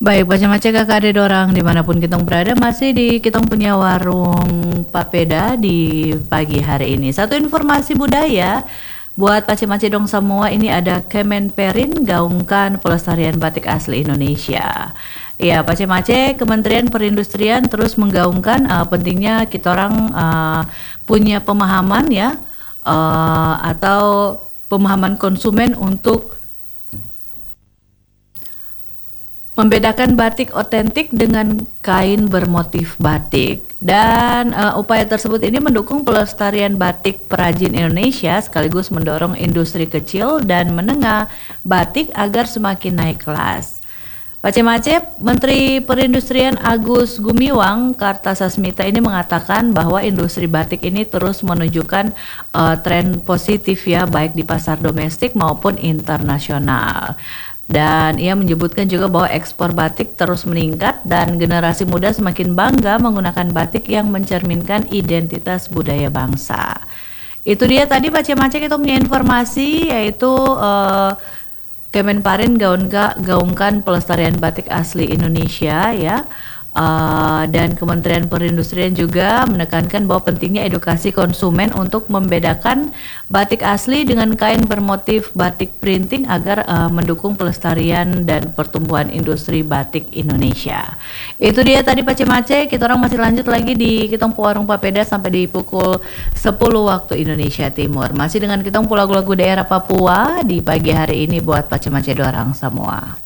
Baik, macam-macam kakak ada dorang dimanapun kita berada masih di kita punya warung papeda di pagi hari ini. Satu informasi budaya buat pace-mace dong semua, ini ada Kemenperin gaungkan pelestarian batik asli Indonesia. Ya, pace-mace Kementerian Perindustrian terus menggaungkan pentingnya kita orang punya pemahaman ya atau pemahaman konsumen untuk membedakan batik otentik dengan kain bermotif batik. Dan upaya tersebut ini mendukung pelestarian batik perajin Indonesia sekaligus mendorong industri kecil dan menengah batik agar semakin naik kelas. Pace-mace, Menteri Perindustrian Agus Gumiwang Kartasasmita ini mengatakan bahwa industri batik ini terus menunjukkan tren positif ya, baik di pasar domestik maupun internasional. Dan ia menyebutkan juga bahwa ekspor batik terus meningkat dan generasi muda semakin bangga menggunakan batik yang mencerminkan identitas budaya bangsa. Itu dia tadi pace-mace kita punya informasi yaitu Kemenparin gaungkan pelestarian batik asli Indonesia ya. Dan Kementerian Perindustrian juga menekankan bahwa pentingnya edukasi konsumen untuk membedakan batik asli dengan kain bermotif batik printing agar mendukung pelestarian dan pertumbuhan industri batik Indonesia. Itu dia tadi pace-mace, kita orang masih lanjut lagi di kita warung papeda sampai di pukul 10 waktu Indonesia Timur. Masih dengan kita lagu-lagu daerah Papua di pagi hari ini buat pace-mace dorang semua.